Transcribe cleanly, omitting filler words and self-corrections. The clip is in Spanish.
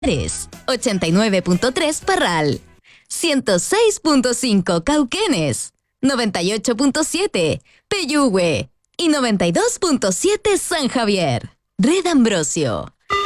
89.3 Parral, 106.5 Cauquenes, 98.7 Peyúgue y 92.7 San Javier. Red Ambrosio.